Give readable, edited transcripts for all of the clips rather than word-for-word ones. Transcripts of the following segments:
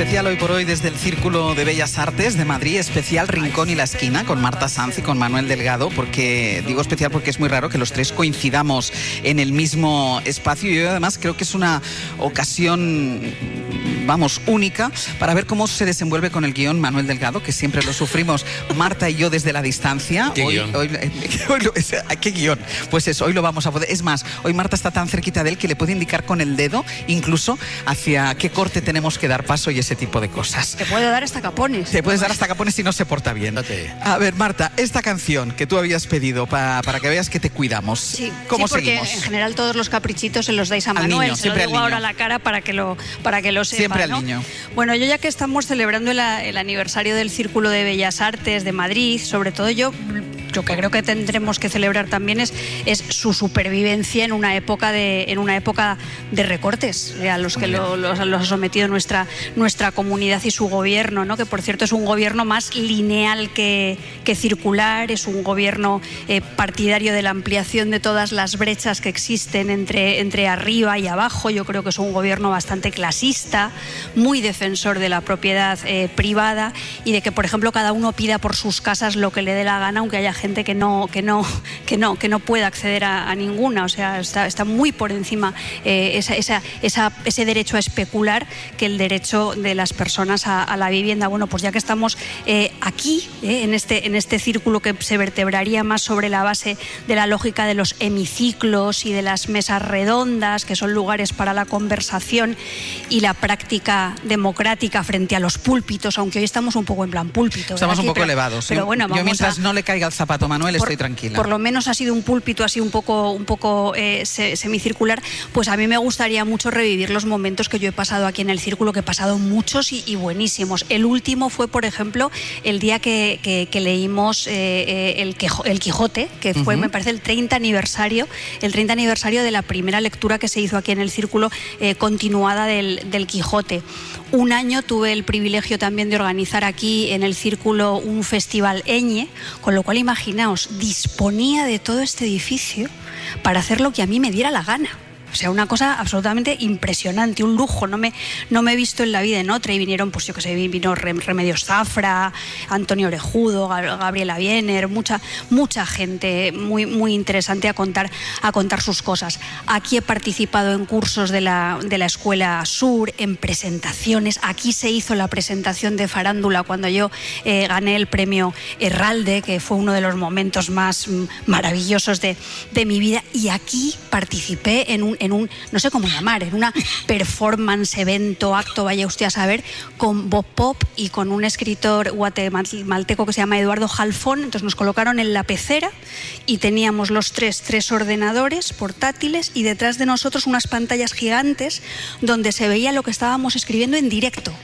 especial hoy por hoy desde el Círculo de Bellas Artes de Madrid, especial Rincón y la Esquina con Marta Sanz y con Manuel Delgado, porque digo especial porque es muy raro que los tres coincidamos en el mismo espacio y yo además creo que es una ocasión, vamos, única para ver cómo se desenvuelve con el guión Manuel Delgado, que siempre lo sufrimos Marta y yo desde la distancia. ¿Qué guión? ¿Qué guión? Pues eso, hoy lo vamos a poder. Es más, hoy Marta está tan cerquita de él que le puede indicar con el dedo incluso hacia qué corte tenemos que dar paso y ese tipo de cosas. Te puede dar hasta capones. Te puedes dar hasta capones si no se porta bien. A ver, Marta, esta canción que tú habías pedido para que veas que te cuidamos. Sí, ¿Cómo porque seguimos? En general todos los caprichitos se los dais a Al Manuel. niño, se siempre lo digo al ahora a niño. la cara para que lo sepa. Siempre ¿no? al niño. Bueno, yo ya que estamos celebrando el aniversario del Círculo de Bellas Artes de Madrid, sobre todo yo lo que creo que tendremos que celebrar también es su supervivencia en una época de recortes a los que los ha sometido nuestra comunidad y su gobierno, ¿no? Que por cierto es un gobierno más lineal que circular, es un gobierno partidario de la ampliación de todas las brechas que existen entre arriba y abajo. Yo creo que es un gobierno bastante clasista, muy defensor de la propiedad privada y de que, por ejemplo, cada uno pida por sus casas lo que le dé la gana, aunque haya gente que no pueda acceder a ninguna. O sea, está muy por encima ese derecho a especular que el derecho de las personas a la vivienda. Bueno, pues ya que estamos aquí, en este círculo que se vertebraría más sobre la base de la lógica de los hemiciclos y de las mesas redondas, que son lugares para la conversación y la práctica democrática frente a los púlpitos, aunque hoy estamos un poco en plan púlpito. Estamos aquí, un poco elevados. Pero bueno, yo mientras no le caiga el zapato a Manuel estoy tranquila. Por lo menos ha sido un púlpito así un poco semicircular. Pues a mí me gustaría mucho revivir los momentos que yo he pasado aquí en el círculo, que he pasado muchos y buenísimos. El último fue, por ejemplo, el día que leímos el Quijote, que fue, me parece, el 30 aniversario de la primera lectura que se hizo aquí en el círculo, continuada del Quijote. Un año tuve el privilegio también de organizar aquí en el círculo un festival Eñe, con lo cual imaginaos, disponía de todo este edificio para hacer lo que a mí me diera la gana. O sea, una cosa absolutamente impresionante, un lujo, no me he visto en la vida en otra. Y vinieron, pues yo que sé, vino Remedios Zafra, Antonio Orejudo, Gabriela Biener, mucha gente muy interesante a contar sus cosas. Aquí he participado en cursos de la Escuela Sur, en presentaciones. Aquí se hizo la presentación de farándula cuando yo gané el premio Herralde, que fue uno de los momentos más maravillosos de mi vida. Y aquí participé en un, no sé cómo llamar, en una performance, evento, acto, vaya usted a saber, con Bob Pop y con un escritor guatemalteco que se llama Eduardo Jalfón. Entonces nos colocaron en la pecera y teníamos los tres ordenadores portátiles y detrás de nosotros unas pantallas gigantes donde se veía lo que estábamos escribiendo en directo,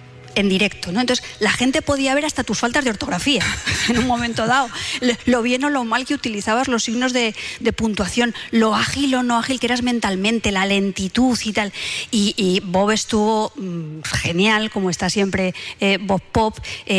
¿no? Entonces la gente podía ver hasta tus faltas de ortografía en un momento dado, lo bien o lo mal que utilizabas los signos de puntuación, lo ágil o no ágil que eras mentalmente, la lentitud y tal. Y Bob estuvo genial, como está siempre Bob Pop,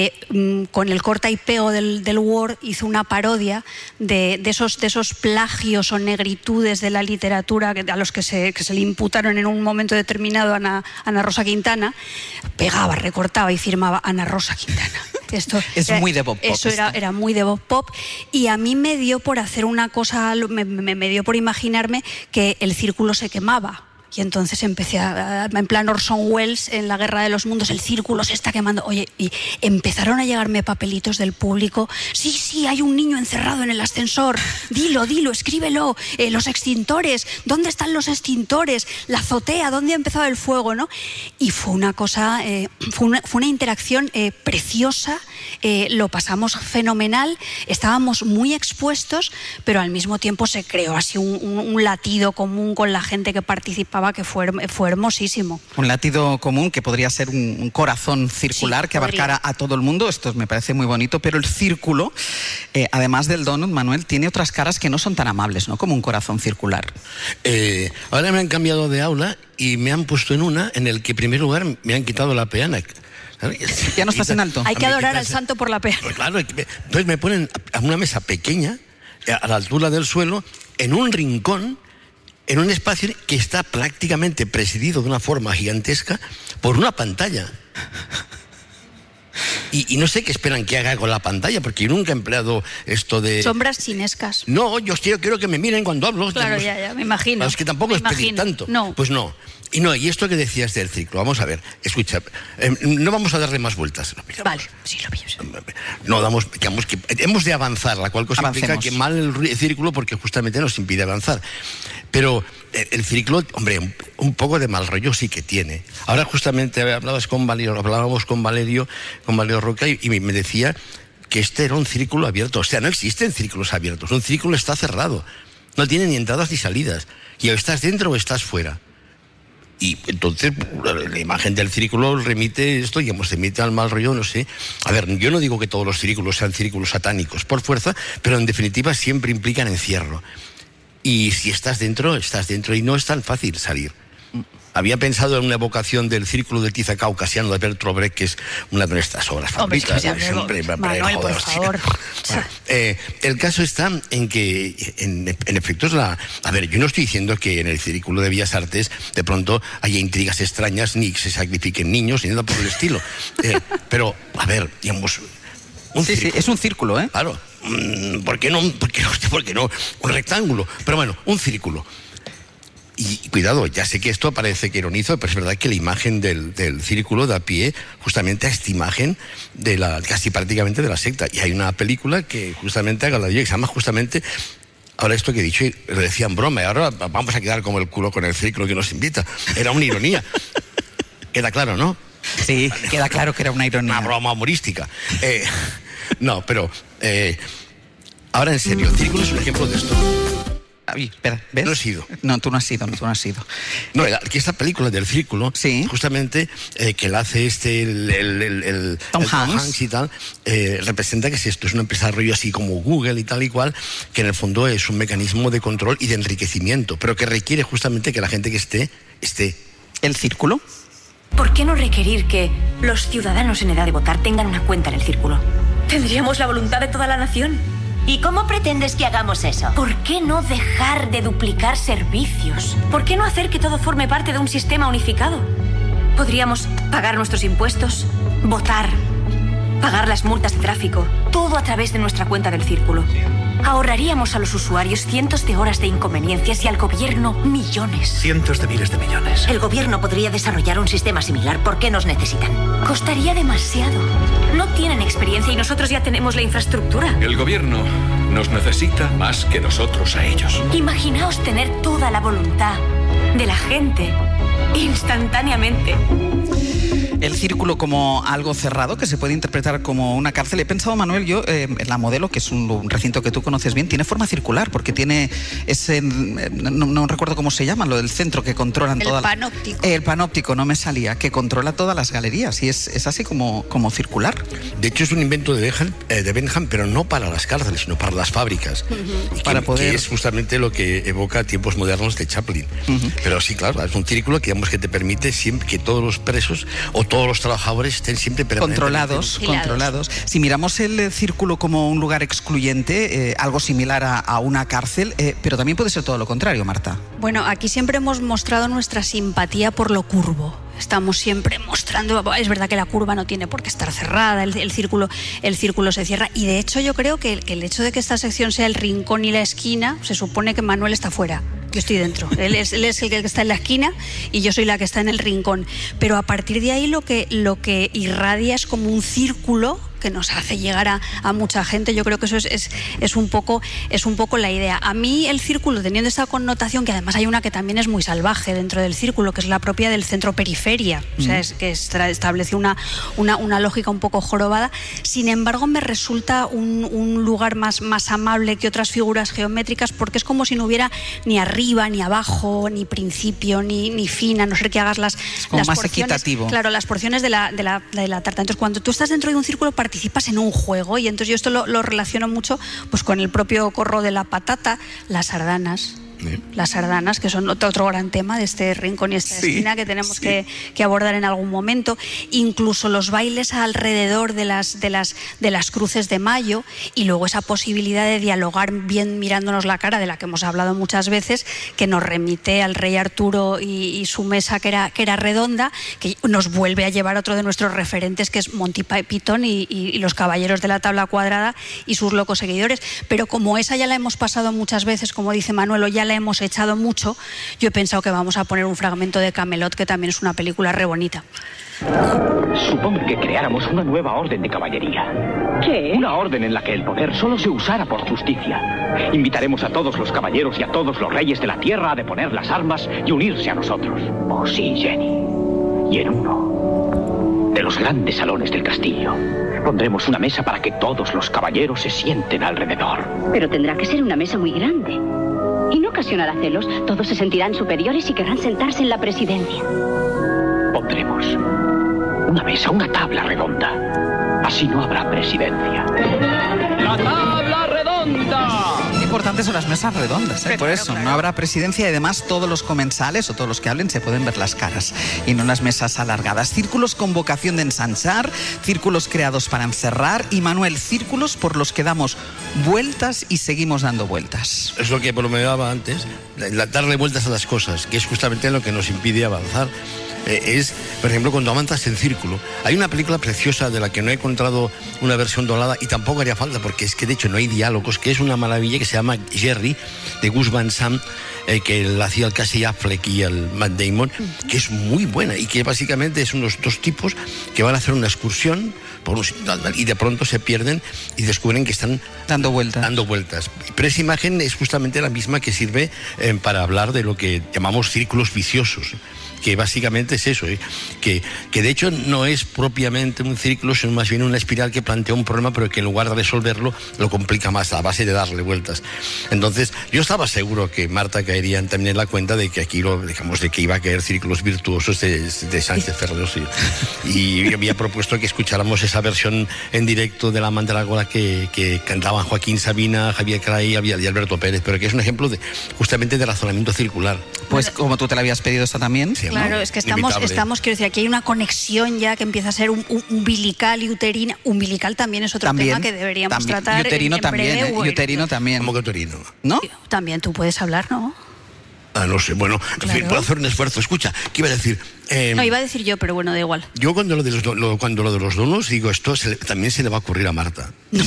con el corta y pego del Word hizo una parodia de esos plagios o negritudes de la literatura a los que se le imputaron en un momento determinado a Ana Rosa Quintana. Pegaba, recortaba y firmaba Ana Rosa Quintana. Esto es muy de Bob Pop. Eso era muy de Bob Pop. Y a mí me dio por hacer una cosa, me dio por imaginarme que el círculo se quemaba. Y entonces empecé en plan Orson Welles en La Guerra de los Mundos, el círculo se está quemando. Oye, y empezaron a llegarme papelitos del público. Sí, hay un niño encerrado en el ascensor. Dilo, escríbelo. Los extintores, ¿dónde están los extintores? La azotea, ¿dónde ha empezado el fuego? ¿No? Y fue una cosa, fue una interacción preciosa. Lo pasamos fenomenal. Estábamos muy expuestos, pero al mismo tiempo se creó así un latido común con la gente que participaba, que fue hermosísimo. Un latido común que podría ser un corazón circular, sí, que abarcara a todo el mundo. Esto me parece muy bonito, pero el círculo, además del donut, Manuel, tiene otras caras que no son tan amables, ¿no? Como un corazón circular. Ahora me han cambiado de aula y me han puesto en una en el que en primer lugar me han quitado la peana. Ya no estás en alto. Hay que adorar al santo por la peana. Pues claro, entonces me ponen a una mesa pequeña, a la altura del suelo, en un rincón, en un espacio que está prácticamente presidido de una forma gigantesca por una pantalla. Y no sé qué esperan que haga con la pantalla, porque yo nunca he empleado esto de... Sombras chinescas. No, yo quiero que me miren cuando hablo. Claro, ya, me imagino. Es que tampoco es pedir tanto. No. Pues no. Y esto que decías del círculo, vamos a ver, escucha, no vamos a darle más vueltas. Vale, sí, lo pillo. No damos, digamos que hemos de avanzar, la cual cosa implica que mal el círculo porque justamente nos impide avanzar. Pero el círculo, hombre, un poco de mal rollo sí que tiene. Ahora justamente hablábamos con Valerio Roca y me decía que este era un círculo abierto. O sea, no existen círculos abiertos, un círculo está cerrado, no tiene ni entradas ni salidas, y o estás dentro o estás fuera. Y entonces la imagen del círculo remite esto, digamos, remite al mal rollo, no sé. A ver, yo no digo que todos los círculos sean círculos satánicos por fuerza, pero en definitiva siempre implican encierro. Y si estás dentro y no es tan fácil salir. Había pensado en una evocación del círculo de tiza caucasiano de Bertolt Brecht, que es una de nuestras obras favoritas. Manuel, por favor. Bueno, el caso está en que, en efecto, a ver, yo no estoy diciendo que en el Círculo de Bellas Artes de pronto haya intrigas extrañas, ni se sacrifiquen niños, ni nada por el estilo. Pero, a ver, digamos... Sí, es un círculo, ¿eh? Claro. ¿Por qué no? Un rectángulo. Pero bueno, un círculo. Y cuidado, ya sé que esto parece que ironizo, pero es verdad que la imagen del círculo da pie justamente a esta imagen casi prácticamente de la secta. Y hay una película que justamente haga la que se llama justamente, ahora esto que he dicho, lo decía en broma, y ahora vamos a quedar como el culo con el círculo que nos invita. Era una ironía. Queda claro, ¿no? Sí, queda claro que era una ironía. Una broma humorística. No, pero ahora en serio, el círculo es un ejemplo de esto. Espera, ¿ves? No he sido. No, tú no has sido. No, que esta película del círculo, sí, justamente que la hace el Tom Hanks y tal, representa que es una empresa de rollo así como Google y tal y cual, que en el fondo es un mecanismo de control y de enriquecimiento, pero que requiere justamente que la gente que esté. ¿El círculo? ¿Por qué no requerir que los ciudadanos en edad de votar tengan una cuenta en el círculo? Tendríamos la voluntad de toda la nación. ¿Y cómo pretendes que hagamos eso? ¿Por qué no dejar de duplicar servicios? ¿Por qué no hacer que todo forme parte de un sistema unificado? Podríamos pagar nuestros impuestos, votar, pagar las multas de tráfico, todo a través de nuestra cuenta del círculo. Ahorraríamos a los usuarios cientos de horas de inconveniencias y al gobierno millones. Cientos de miles de millones. El gobierno podría desarrollar un sistema similar. ¿Por qué nos necesitan? Costaría demasiado. No tienen experiencia y nosotros ya tenemos la infraestructura. El gobierno nos necesita más que nosotros a ellos. Imaginaos tener toda la voluntad de la gente instantáneamente. El círculo como algo cerrado que se puede interpretar como una cárcel. He pensado, Manuel, yo, la modelo, que es un recinto que tú conoces bien, tiene forma circular porque tiene ese, no recuerdo cómo se llama, lo del centro que controlan el panóptico. El panóptico, no me salía, que controla todas las galerías y es así como circular. De hecho, es un invento de Benham, pero no para las cárceles, sino para las fábricas. Y que es justamente lo que evoca tiempos modernos de Chaplin. Pero sí, claro, es un círculo que, digamos, que te permite siempre que todos los presos o todos los trabajadores estén siempre controlados. Si miramos el círculo como un lugar excluyente, algo similar a una cárcel, pero también puede ser todo lo contrario, Marta. Bueno, aquí siempre hemos mostrado nuestra simpatía por lo curvo. Estamos siempre mostrando, es verdad que la curva no tiene por qué estar cerrada, el círculo se cierra, y de hecho yo creo que el hecho de que esta sección sea el rincón y la esquina, se supone que Manuel está fuera. Yo estoy dentro, él es el que está en la esquina y yo soy la que está en el rincón, pero a partir de ahí lo que irradia es como un círculo que nos hace llegar a mucha gente. Yo creo que eso es un poco la idea. A mí el círculo, teniendo esa connotación, que además hay una que también es muy salvaje dentro del círculo, que es la propia del centro-periferia, o sea, es que establece una lógica un poco jorobada. Sin embargo, me resulta un lugar más amable que otras figuras geométricas, porque es como si no hubiera ni arriba, ni abajo, ni principio, ni fin, a no ser que hagas las más porciones, equitativo. Claro, las porciones de la tarta. Entonces, cuando tú estás dentro de un círculo, participas en un juego, y entonces yo esto lo relaciono mucho pues con el propio corro de la patata, las sardanas, las sardanas, que son otro gran tema de este rincón y esta esquina que tenemos que abordar en algún momento. Incluso los bailes alrededor de las cruces de mayo, y luego esa posibilidad de dialogar bien mirándonos la cara, de la que hemos hablado muchas veces, que nos remite al rey Arturo y su mesa que era redonda, que nos vuelve a llevar otro de nuestros referentes, que es Monty Python y los caballeros de la tabla cuadrada y sus locos seguidores. Pero como esa ya la hemos pasado muchas veces, como dice Manuel, o ya la hemos echado mucho, yo he pensado que vamos a poner un fragmento de Camelot, que también es una película re bonita. Supón que creáramos una nueva orden de caballería. ¿Qué? Una orden en la que el poder solo se usara por justicia. Invitaremos a todos los caballeros y a todos los reyes de la tierra a deponer las armas y unirse a nosotros. Oh sí, Jenny. Y en uno de los grandes salones del castillo pondremos una mesa para que todos los caballeros se sienten alrededor. Pero tendrá que ser una mesa muy grande. Y no ocasionará celos. Todos se sentirán superiores y querrán sentarse en la presidencia. Pondremos una mesa, una tabla redonda. Así no habrá presidencia. ¡La tabla redonda! Importantes son las mesas redondas, por eso no habrá presidencia, y además todos los comensales o todos los que hablen se pueden ver las caras y no las mesas alargadas. Círculos con vocación de ensanchar, círculos creados para encerrar, y Manuel, círculos por los que damos vueltas y seguimos dando vueltas. Es lo que bromeaba antes, darle vueltas a las cosas, que es justamente lo que nos impide avanzar. Es, por ejemplo, cuando avanzas en círculo. Hay una película preciosa de la que no he encontrado una versión doblada, y tampoco haría falta, porque es que de hecho no hay diálogos, que es una maravilla, que se llama Jerry, de Gus Van Sant, que la hacía el Casey Affleck y el Matt Damon, que es muy buena, y que básicamente son los dos tipos que van a hacer una excursión por un sitio y de pronto se pierden y descubren que están dando vueltas. Pero esa imagen es justamente la misma que sirve para hablar de lo que llamamos círculos viciosos, que básicamente es eso, que de hecho no es propiamente un círculo, sino más bien una espiral que plantea un problema, pero que en lugar de resolverlo lo complica más a base de darle vueltas. Entonces yo estaba seguro que Marta caería también en la cuenta de que aquí de que iba a caer círculos virtuosos de Sánchez Ferlosio, y yo había propuesto que escucháramos esa versión en directo de La Mandrágora que cantaban Joaquín Sabina, Javier Cray y Alberto Pérez, pero que es un ejemplo justamente de razonamiento circular. Pues como tú te la habías pedido esta también. Sí, claro, ¿no? Es que estamos, quiero decir, aquí hay una conexión ya que empieza a ser umbilical y uterina. Umbilical también es otro tema que deberíamos tratar. Y uterino en también, breve, uterino también. ¿Cómo que uterino? ¿No? También tú puedes hablar, ¿no? No sé, bueno, Claro. en fin, puedo hacer un esfuerzo. Escucha, ¿qué iba a decir? No, iba a decir yo, pero bueno, da igual. Yo cuando lo de los donuts digo, esto también se le va a ocurrir a Marta. No.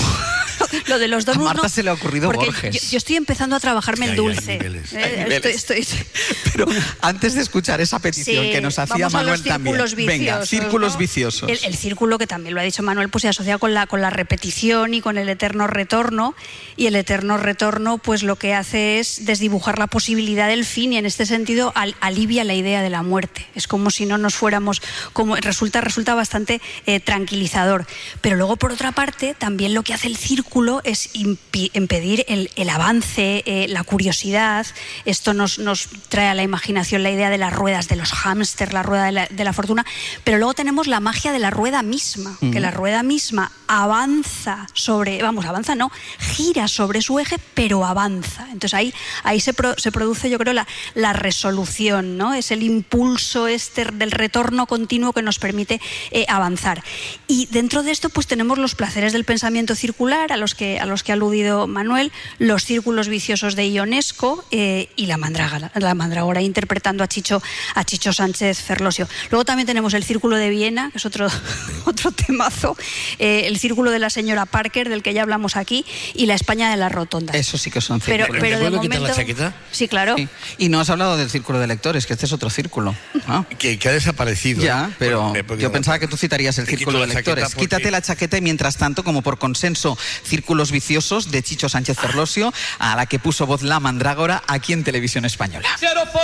Lo de los donuts. A Marta no, se le ha ocurrido porque Borges. yo estoy empezando a trabajarme Ya, en ya, dulce. hay niveles. Estoy... Pero antes de escuchar esa petición que nos hacía vamos a Manuel los círculos también. viciosos, Venga, círculos ¿no? viciosos. El círculo, que también lo ha dicho Manuel, pues se asocia con la repetición y con el eterno retorno. Y el eterno retorno, pues lo que hace es desdibujar la posibilidad del fin, y en este sentido alivia la idea de la muerte. Es como si no nos fuéramos, resulta bastante tranquilizador. Pero luego, por otra parte, también lo que hace el círculo es impedir el avance, la curiosidad. Esto nos trae a la imaginación la idea de las ruedas de los hámster, la rueda de la fortuna. Pero luego tenemos la magia de la rueda misma, que la rueda misma gira sobre su eje, pero avanza. Entonces ahí se produce, yo creo, la resolución, ¿no? Es el impulso del retorno continuo que nos permite avanzar. Y dentro de esto, pues tenemos los placeres del pensamiento circular, a los que ha aludido Manuel, los círculos viciosos de Ionesco y la Mandrágora interpretando a Chicho Sánchez Ferlosio. Luego también tenemos el círculo de Viena, que es otro temazo, el círculo de la señora Parker, del que ya hablamos aquí, y la España de las rotondas. Eso sí que son círculos. Pero de ¿Puedo momento... quitar la chaqueta? Sí, claro. Sí. Y no has hablado del círculo de lectores, que este es otro círculo, ¿no? Que ha desaparecido. Ya, pero Porque yo pensaba que tú citarías el te círculo quito de la chaqueta lectores. porque- Quítate la chaqueta, y mientras tanto, como por consenso, círculos viciosos de Chicho Sánchez Ferlosio, a la que puso voz La Mandrágora aquí en Televisión Española.